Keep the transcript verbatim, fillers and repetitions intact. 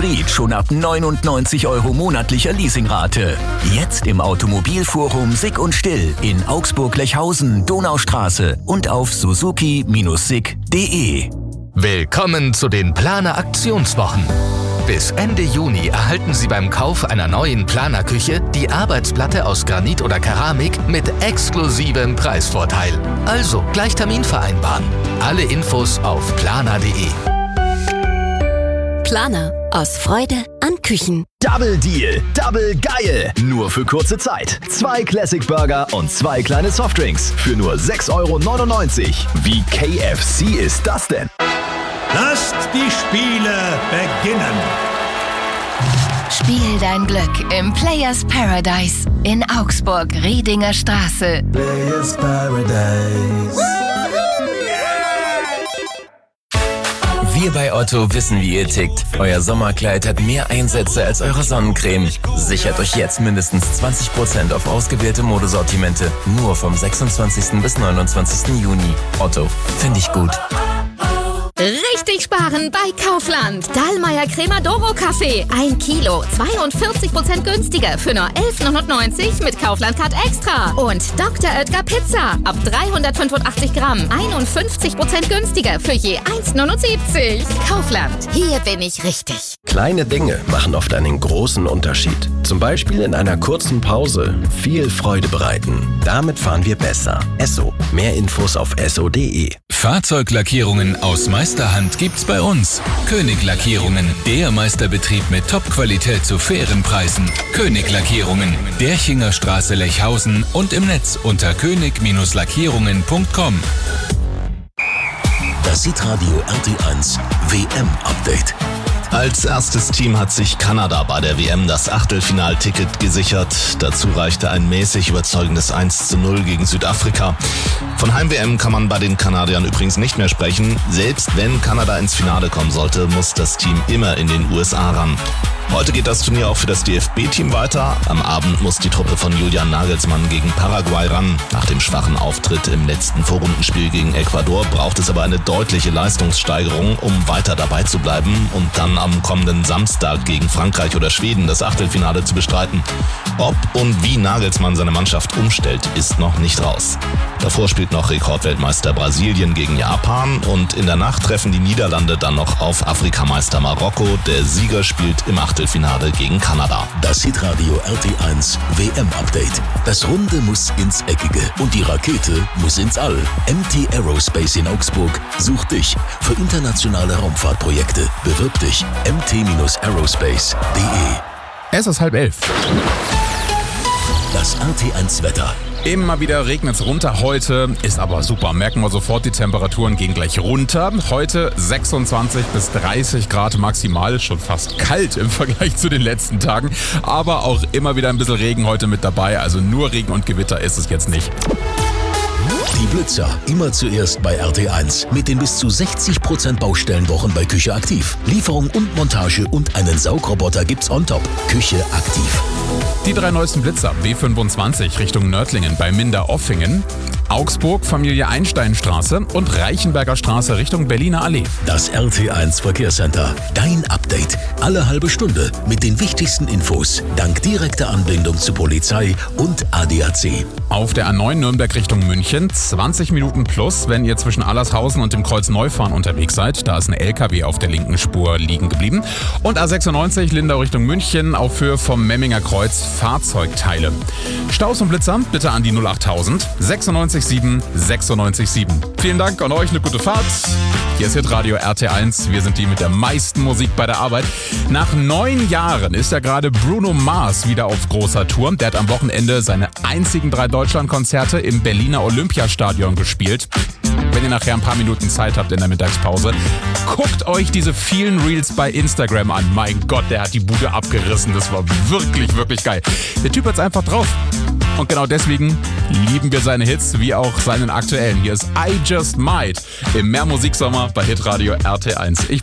Hybrid schon ab neunundneunzig Euro monatlicher Leasingrate. Jetzt im Automobilforum Sick und Still in Augsburg-Lechhausen, Donaustraße und auf suzuki Bindestrich sick punkt de. Willkommen zu den Planer Aktionswochen. Bis Ende Juni erhalten Sie beim Kauf einer neuen Planerküche die Arbeitsplatte aus Granit oder Keramik mit exklusivem Preisvorteil. Also gleich Termin vereinbaren. Alle Infos auf planer punkt de. Planer. Aus Freude an Küchen. Double Deal. Double geil. Nur für kurze Zeit. Zwei Classic Burger und zwei kleine Softdrinks für nur sechs Euro neunundneunzig. Wie K F C ist das denn? Lasst die Spiele beginnen. Spiel dein Glück im Players Paradise in Augsburg, Riedinger Straße. Players Paradise. Wir bei Otto wissen, wie ihr tickt. Euer Sommerkleid hat mehr Einsätze als eure Sonnencreme. Sichert euch jetzt mindestens zwanzig Prozent auf ausgewählte Modesortimente. Nur vom sechsundzwanzigsten bis neunundzwanzigsten Juni. Otto, finde ich gut. Richtig sparen bei Kaufland. Dallmayr Cremadoro Kaffee. Ein Kilo, zweiundvierzig Prozent günstiger für nur elf neunundneunzig mit Kaufland Card Extra. Und Doktor Oetker Pizza. Ab dreihundertfünfundachtzig Gramm. einundfünfzig Prozent günstiger für je eins neunundsiebzig. Kaufland. Hier bin ich richtig. Kleine Dinge machen oft einen großen Unterschied. Zum Beispiel in einer kurzen Pause viel Freude bereiten. Damit fahren wir besser. Esso. Mehr Infos auf esso punkt de. Fahrzeuglackierungen aus Meisterhand gibt's bei uns. König Lackierungen, der Meisterbetrieb mit Top-Qualität zu fairen Preisen. König Lackierungen, Derchinger Straße Lechhausen und im Netz unter könig Lackierungen punkt com. Das Hitradio R T eins W M-Update. Als erstes Team hat sich Kanada bei der W M das Achtelfinalticket gesichert. Dazu reichte ein mäßig überzeugendes eins zu null gegen Südafrika. Von Heim-W M kann man bei den Kanadiern übrigens nicht mehr sprechen. Selbst wenn Kanada ins Finale kommen sollte, muss das Team immer in den U S A ran. Heute geht das Turnier auch für das D F B-Team weiter. Am Abend muss die Truppe von Julian Nagelsmann gegen Paraguay ran. Nach dem schwachen Auftritt im letzten Vorrundenspiel gegen Ecuador braucht es aber eine deutliche Leistungssteigerung, um weiter dabei zu bleiben und dann am kommenden Samstag gegen Frankreich oder Schweden das Achtelfinale zu bestreiten. Ob und wie Nagelsmann seine Mannschaft umstellt, ist noch nicht raus. Davor spielt noch Rekordweltmeister Brasilien gegen Japan und in der Nacht treffen die Niederlande dann noch auf Afrikameister Marokko. Der Sieger spielt im Achtelfinale gegen Kanada. Das Hitradio R T eins W M-Update. Das Runde muss ins Eckige und die Rakete muss ins All. M T Aerospace in Augsburg sucht dich für internationale Raumfahrtprojekte. Bewirb dich. m t aerospace punkt de. Es ist halb elf. Das R T eins Wetter. Immer wieder regnet es runter heute, ist aber super. Merken wir sofort, die Temperaturen gehen gleich runter. Heute sechsundzwanzig bis dreißig Grad maximal, schon fast kalt im Vergleich zu den letzten Tagen. Aber auch immer wieder ein bisschen Regen heute mit dabei, also nur Regen und Gewitter ist es jetzt nicht. Die Blitzer, immer zuerst bei R T eins. Mit den bis zu sechzig Prozent Baustellenwochen bei Küche Aktiv. Lieferung und Montage und einen Saugroboter gibt's on top. Küche Aktiv. Die drei neuesten Blitzer, B fünfundzwanzig Richtung Nördlingen bei Minda-Offingen, Augsburg, Familie Einsteinstraße und Reichenberger Straße Richtung Berliner Allee. Das R T eins Verkehrscenter. Dein Update. Alle halbe Stunde mit den wichtigsten Infos. Dank direkter Anbindung zu Polizei und A D A C. Auf der A neun Nürnberg Richtung München, zwanzig Minuten plus, wenn ihr zwischen Allershausen und dem Kreuz Neufahren unterwegs seid. Da ist ein L K W auf der linken Spur liegen geblieben. Und A sechsundneunzig Lindau Richtung München, auf Höhe vom Memminger Kreuz, Fahrzeugteile. Staus und Blitzer bitte an die null achttausend sechsundneunzig sieben sechsundneunzig sieben. Vielen Dank an euch, eine gute Fahrt. Hier ist Hitradio R T eins. Wir sind die mit der meisten Musik bei der Arbeit. Nach neun Jahren ist ja gerade Bruno Mars wieder auf großer Tour. Der hat am Wochenende seine einzigen drei Deutschlandkonzerte im Berliner Olympiastadion gespielt. Wenn ihr nachher ein paar Minuten Zeit habt in der Mittagspause, guckt euch diese vielen Reels bei Instagram an. Mein Gott, der hat die Bude abgerissen. Das war wirklich, wirklich geil. Der Typ hat's einfach drauf. Und genau deswegen lieben wir seine Hits wie auch seinen aktuellen. Hier ist I Just Might im Mehrmusiksommer bei Hitradio R T eins. Ich